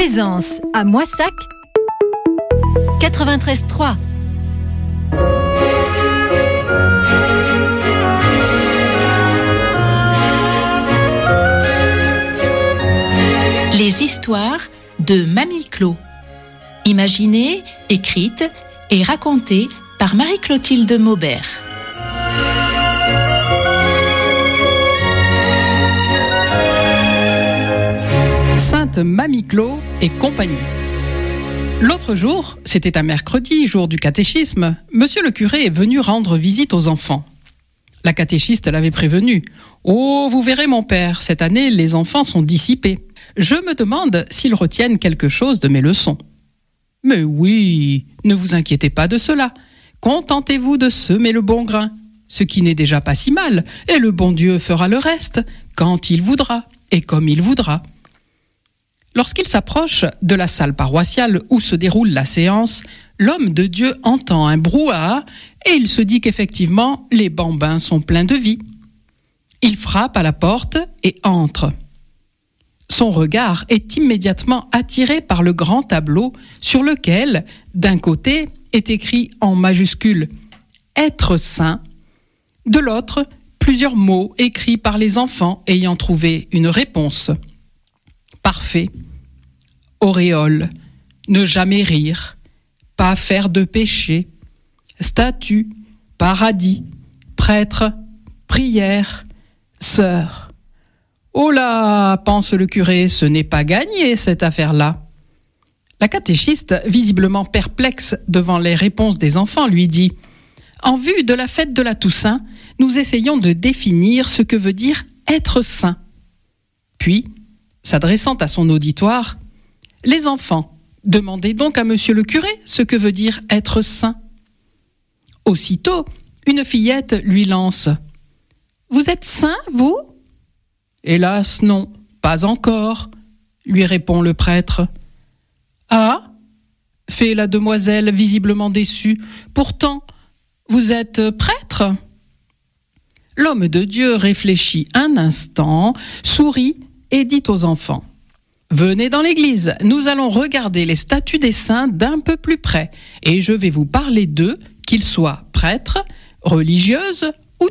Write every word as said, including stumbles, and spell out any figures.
Plaisance à Moissac quatre-vingt-treize trois. Les histoires de Mamie Clo. Imaginées, écrites et racontées par Marie-Clotilde Maubert. Sainte Mamie Clo et compagnie. L'autre jour, c'était un mercredi, jour du catéchisme, monsieur le curé est venu rendre visite aux enfants. La catéchiste l'avait prévenu. « Oh, vous verrez mon père, cette année, les enfants sont dissipés. Je me demande s'ils retiennent quelque chose de mes leçons. » « Mais oui, ne vous inquiétez pas de cela. Contentez-vous de semer le bon grain, ce qui n'est déjà pas si mal, et le bon Dieu fera le reste, quand il voudra et comme il voudra. » Lorsqu'il s'approche de la salle paroissiale où se déroule la séance, l'homme de Dieu entend un brouhaha et il se dit qu'effectivement, les bambins sont pleins de vie. Il frappe à la porte et entre. Son regard est immédiatement attiré par le grand tableau sur lequel, d'un côté, est écrit en majuscule « Être saint », de l'autre, plusieurs mots écrits par les enfants ayant trouvé une réponse. Parfait, auréole, ne jamais rire, pas faire de péché, statue, paradis, prêtre, prière, sœur. Oh là, pense le curé, ce n'est pas gagné cette affaire-là. La catéchiste, visiblement perplexe devant les réponses des enfants, lui dit « En vue de la fête de la Toussaint, nous essayons de définir ce que veut dire être saint. » Puis, s'adressant à son auditoire, « Les enfants, demandez donc à monsieur le curé ce que veut dire être saint. » Aussitôt, une fillette lui lance « Vous êtes saint, vous ?» « Hélas, non, pas encore, » lui répond le prêtre. « Ah » fait la demoiselle visiblement déçue. « Pourtant, vous êtes prêtre ?» L'homme de Dieu réfléchit un instant, sourit et dit aux enfants « Venez dans l'église, nous allons regarder les statues des saints d'un peu plus près et je vais vous parler d'eux, qu'ils soient prêtres, religieuses ou non. »